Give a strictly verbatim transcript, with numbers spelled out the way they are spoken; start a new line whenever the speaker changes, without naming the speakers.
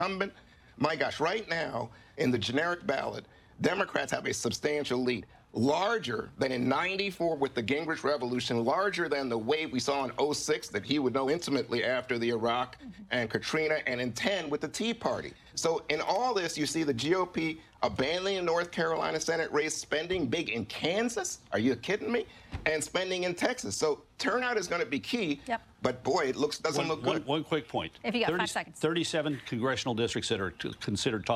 incumbent. My gosh, right now in the generic ballot, Democrats have a substantial lead, larger than in ninety-four with the Gingrich Revolution, larger than the wave we saw in oh six that he would know intimately after the Iraq and Katrina, and in ten with the Tea Party. So in all this, you see the G O P abandoning the North Carolina Senate race, spending big in Kansas. Are you kidding me? And spending in Texas. So turnout is going to be key.
Yep.
But boy, it looks doesn't
one,
look good.
One, one quick point.
If you got five seconds.
thirty-seven congressional districts that are considered top